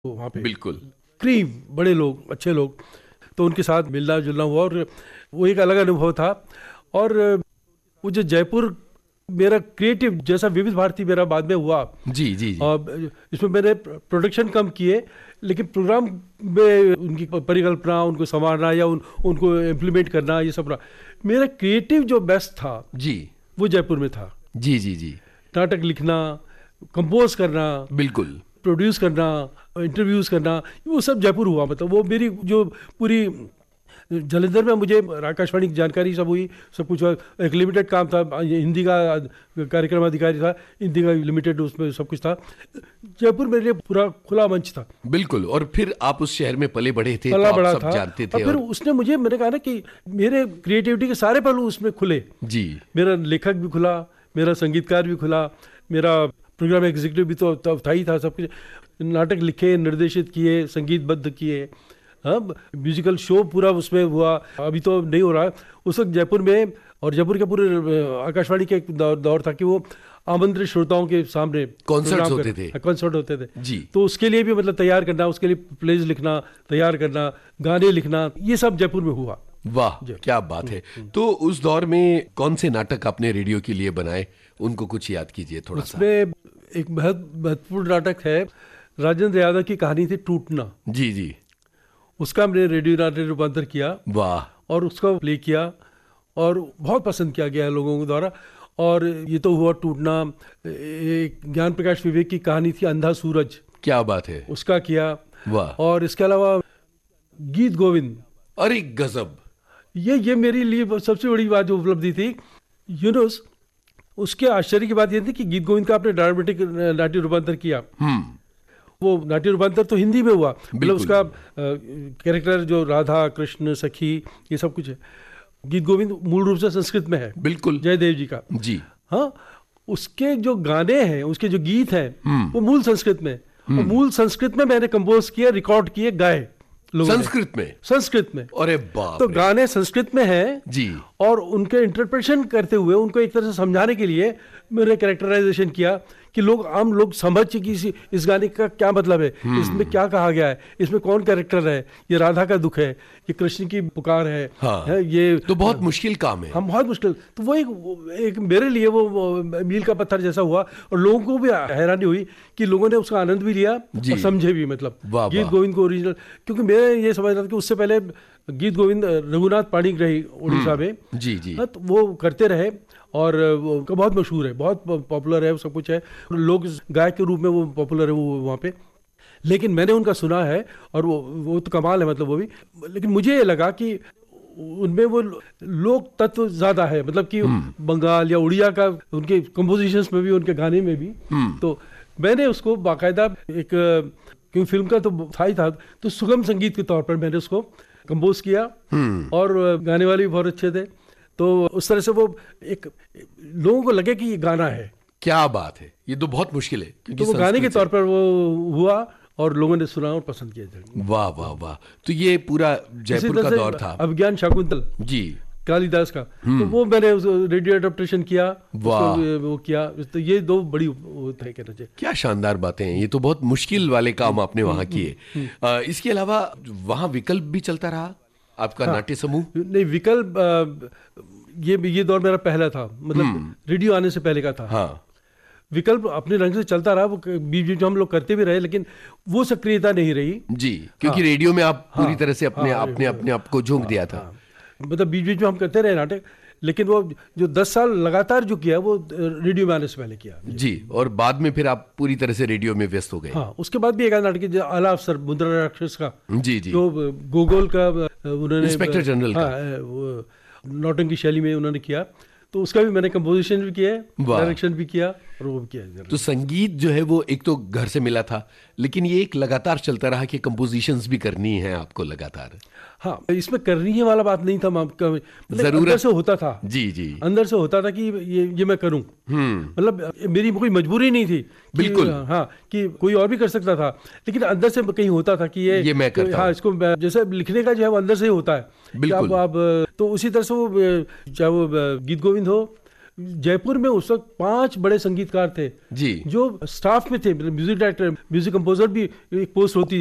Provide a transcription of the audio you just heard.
वहाँ पे बिल्कुल। कई बड़े लोग, अच्छे लोग, तो उनके साथ मिलना जुलना हुआ और वो एक अलग अनुभव था। और वो जो जयपुर मेरा क्रिएटिव जैसा विविध भारती मेरा बाद में हुआ, जी जी जी। और इसमें मैंने प्रोडक्शन कम किए, लेकिन प्रोग्राम में उनकी परिकल्पना, उनको संवारना या उनको इम्प्लीमेंट करना, ये सब रहा। मेरा क्रिएटिव जो बेस्ट था जी वो जयपुर में था। जी जी जी। नाटक लिखना, कंपोज करना, बिल्कुल। प्रोड्यूस करना, इंटरव्यूज़ करना, वो सब जयपुर हुआ। मतलब वो मेरी जो पूरी जालंधर में मुझे आकाशवाणी की जानकारी सब हुई, सब कुछ हुआ। एक लिमिटेड काम था, हिंदी का कार्यक्रम अधिकारी था, हिंदी का लिमिटेड, उसमें सब कुछ था। जयपुर मेरे लिए पूरा खुला मंच था। बिल्कुल। और फिर आप उस शहर में पले बढ़े थे, पला तो बड़ा आप सब था जानते थे। और फिर उसने मुझे, मैंने कहा ना कि मेरे क्रिएटिविटी के सारे पहलू उसमें खुले। जी। मेरा लेखक भी खुला, मेरा संगीतकार भी खुला, मेरा प्रोग्राम एग्जीक्यूटिव भी तो था ही था। सब कुछ नाटक लिखे, निर्देशित किए, संगीतबद्ध किए, हाँ, म्यूजिकल शो पूरा उसमें हुआ। अभी तो नहीं हो रहा है। उस वक्त जयपुर में, और जयपुर के पूरे आकाशवाणी के एक दौर था कि वो आमंत्रित श्रोताओं के सामने कॉन्सर्ट्स होते थे। कॉन्सर्ट होते थे जी। तो उसके लिए भी मतलब तैयार करना, उसके लिए प्लेज लिखना, तैयार करना, गाने लिखना, ये सब जयपुर में हुआ। वाह, क्या बात है। तो उस दौर में कौन से नाटक आपने रेडियो के लिए बनाए, उनको कुछ याद कीजिए थोड़ा सा। उसमें एक बहुत महत्वपूर्ण नाटक है, राजेंद्र यादव की कहानी थी टूटना। जी जी। उसका हमने रेडियो नाटक रूपांतर किया। वाह। और उसका प्ले किया और बहुत पसंद किया गया है लोगों के द्वारा। और ये तो हुआ टूटना। एक ज्ञान प्रकाश विवेक की कहानी थी अंधा सूरज, क्या बात है। उसका किया। वाह। और इसके अलावा गीत गोविंद, अरे गजब। ये मेरे लिए सबसे बड़ी बात जो उपलब्धि थी। यूनुस, उसके आश्चर्य की बात यह थी कि गीत गोविंद का आपने ड्रामेटिक नाट्य रूपांतर किया। वो नाट्य रूपांतर तो हिंदी में हुआ, मतलब उसका कैरेक्टर जो राधा कृष्ण सखी ये सब कुछ है। गीत गोविंद मूल रूप से संस्कृत में है, बिल्कुल, जयदेव जी का। जी हाँ, उसके जो गाने हैं, उसके जो गीत हैं, वो मूल संस्कृत में। और मूल संस्कृत में मैंने कंपोज किए, रिकॉर्ड किए, गाए लोगों ने। संस्कृत में। अरे बाप तो रे। गाने संस्कृत में हैं जी। और उनके इंटरप्रिटेशन करते हुए उनको एक तरह से समझाने के लिए मैंने कैरेक्टराइजेशन किया कि आम लोग समझ कि इस गाने का क्या मतलब है, इसमें क्या कहा गया है, इसमें कौन कैरेक्टर है, ये राधा का दुख है, ये कृष्ण की पुकार है। हाँ, है ये तो बहुत मुश्किल काम है। हम बहुत मुश्किल। तो वो एक मेरे लिए वो मील का पत्थर जैसा हुआ। और लोगों को भी हैरानी हुई कि लोगों ने उसका आनंद भी लिया और समझे भी। मतलब गीत गोविंद को ओरिजिनल, क्योंकि मैं ये समझ रहा था कि उससे पहले गीत गोविंद रघुनाथ पाणिग्राही उड़ीसा में, जी जी, तो वो करते रहे और वो बहुत मशहूर है, बहुत पॉपुलर है, सब कुछ है, लोग गायक के रूप में वो पॉपुलर है वो वहाँ पे। लेकिन मैंने उनका सुना है और वो तो कमाल है, मतलब वो भी। लेकिन मुझे ये लगा कि उनमें वो लोक तत्व ज्यादा है, मतलब कि बंगाल या उड़िया का उनके कंपोजिशंस में भी, उनके गाने में भी। तो मैंने उसको बाकायदा एक, क्योंकि फिल्म का तो था ही था, तो सुगम संगीत के तौर पर मैंने उसको कंपोज किया। और गाने वाले भी बहुत अच्छे थे। तो उस तरह से वो एक लोगों को लगे कि ये गाना है। क्या बात है, ये तो बहुत मुश्किल है। तो वो गाने के तौर पर वो हुआ और लोगों ने सुना और पसंद किया। वाह वाह वाह। तो ये पूरा जयपुर का दौर था। अभिज्ञान शाकुंतल जी, कालिदास का, तो वो मैंने रेडियो एडेप्टेशन किया, वो किया। तो ये दो बड़ी थे, कहना चाहिए। क्या शानदार बातें हैं। ये तो बहुत मुश्किल वाले काम आपने वहाँ किए। इसके अलावा वहाँ विकल्प भी चलता रहा आपका नाट्य समूह? नहीं, विकल्प ये दौर मेरा पहला था, मतलब रेडियो आने से पहले का था। हाँ, विकल्प अपने रंग से चलता रहा, वो बीच बीच में हम लोग करते भी रहे, लेकिन वो सक्रियता नहीं रही। जी, क्योंकि रेडियो में आप पूरी तरह से अपने आप को झोंक दिया था। मतलब बीच बीच में हम करते रहे नाटक, लेकिन वो जो 10 साल लगातार जो किया वो रेडियो में आने से पहले किया। जी, और बाद में फिर आप पूरी तरह से रेडियो में व्यस्त हो गए। हाँ, उसके बाद भी एक नाटक आला अफसर मुद्रा राक्षस का, जी जी, जो गोगोल का उन्होंने इंस्पेक्टर जनरल का नौटंकी शैली में उन्होंने किया, तो उसका भी मैंने कंपोजिशन भी किया, डायरेक्शन भी किया और वो भी किया। तो संगीत जो है वो एक तो घर से मिला था, लेकिन ये एक लगातार चलता रहा कि कंपोजिशंस भी करनी है आपको लगातार। हाँ, इसमें करनी है वाला बात नहीं था, मतलब अंदर से होता था। जी जी, अंदर से होता था कि ये मैं करूं। मतलब मेरी कोई मजबूरी नहीं थी। बिल्कुल। हाँ, कि कोई और भी कर सकता था, लेकिन अंदर से कहीं होता था कि ये मैं करता हूं। हाँ, इसको जैसे लिखने का जो है वो अंदर से ही होता है। बिल्कुल। अब तो उसी तरह से वो, चाहे वो गीत गोविंद हो जयपुर में उस वक्त 5 बड़े संगीतकार थे जी जो स्टाफ में थे, मतलब म्यूजिक डायरेक्टर, म्यूजिक कंपोजर भी एक पोस्ट होती